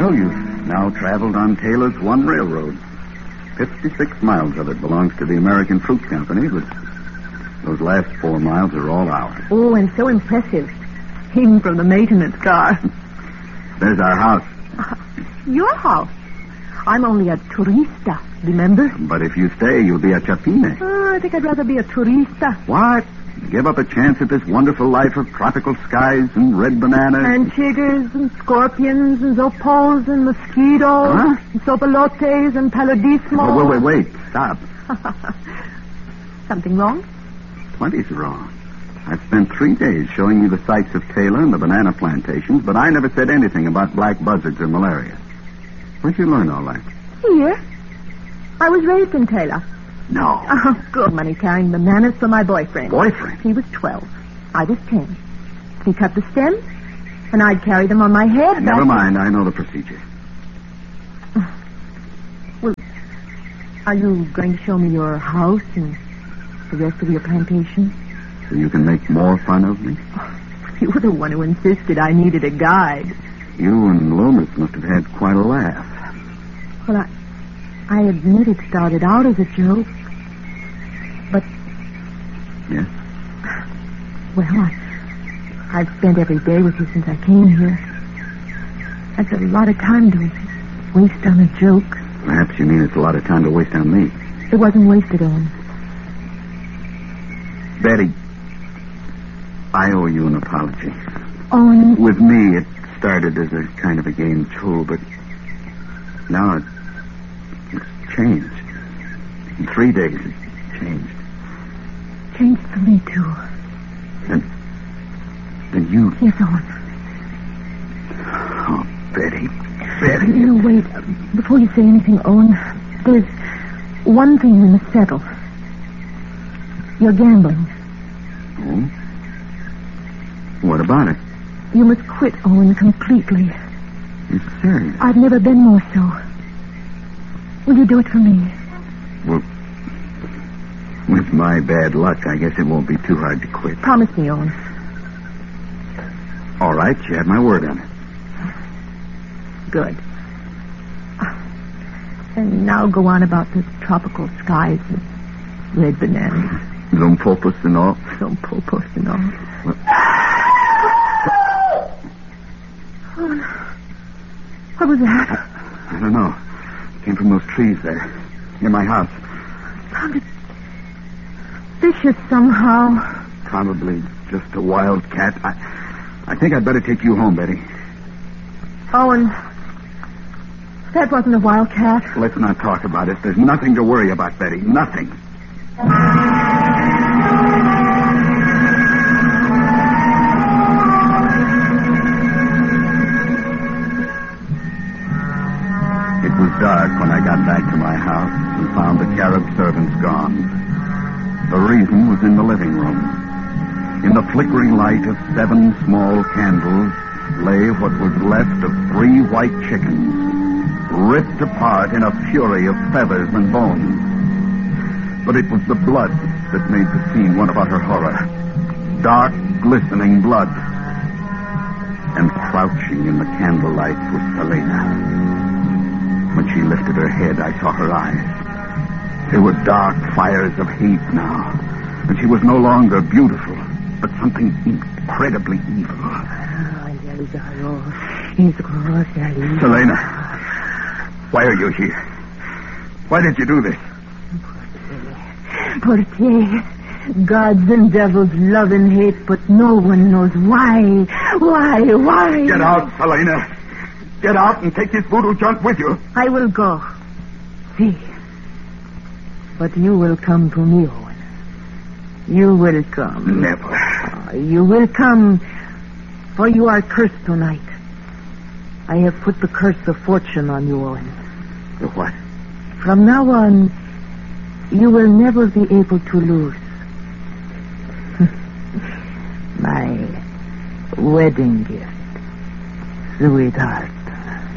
Well, you've now traveled on Taylor's one railroad. 56 miles of it belongs to the American Fruit Company, but those last 4 miles are all ours. Oh, and so impressive. Even from the maintenance car. There's our house. Your house? I'm only a turista, remember? But if you stay, you'll be a chapine. I think I'd rather be a turista. What? Give up a chance at this wonderful life of tropical skies and red bananas? And chiggers and scorpions and zopos and mosquitoes. Huh? And sopalotes and paludismo. Oh, wait. Stop. Something wrong? Plenty's wrong. I've spent 3 days showing you the sights of Taylor and the banana plantations, but I never said anything about black buzzards or malaria. Where'd you learn all that? Here. I was raised in Taylor. No. Oh, good money carrying bananas for my boyfriend. Boyfriend? He was 12. I was 10. He cut the stems, and I'd carry them on my head. Never mind. I know the procedure. Well, are you going to show me your house and the rest of your plantation? So you can make more fun of me? You were the one who insisted I needed a guide. You and Loomis must have had quite a laugh. Well, I admit it started out as a joke. But... Yes? Well, I've spent every day with you since I came here. That's a lot of time to waste on a joke. Perhaps you mean it's a lot of time to waste on me. It wasn't wasted, Owen. Betty, I owe you an apology. Owen... With me, it started as a kind of a game too, but now it's changed. In 3 days, it's changed. Changed for me, too. Then you... Yes, Owen. Oh, Betty. Betty. No, wait. Before you say anything, Owen, there's one thing we must settle. You're gambling. Oh? What about it? You must quit, Owen, completely. You're serious? I've never been more so. Will you do it for me? Well, with my bad luck, I guess it won't be too hard to quit. Promise me, Owen. All right, you have my word on it. Good. And now go on about the tropical skies and red bananas. Lumpopus and all? Lumpopus and all. What was that? I don't know. It came from those trees there, near my house. Sounded vicious somehow. Probably just a wild cat. I think I'd better take you home, Betty. Owen, that wasn't a wildcat. Let's not talk about it. There's nothing to worry about, Betty. Nothing. It was dark when I got back to my house and found the Carib servants gone. The reason was in the living room. In the flickering light of 7 small candles lay what was left of 3 white chickens, ripped apart in a fury of feathers and bones. But it was the blood that made the scene one of utter horror. Dark, glistening blood. And crouching in the candlelight was Selena. When she lifted her head, I saw her eyes. They were dark fires of hate now. And she was no longer beautiful, but something incredibly evil. Selena, why are you here? Why did you do this? Porque gods and devils love and hate, but no one knows why. Why? Get out, Selena. Get out and take this voodoo junk with you. I will go. See. But you will come to me, Owen. You will come. Never. You will come, for you are cursed tonight. I have put the curse of fortune on you, Owen. The what? From now on, you will never be able to lose. My wedding gift, sweetheart.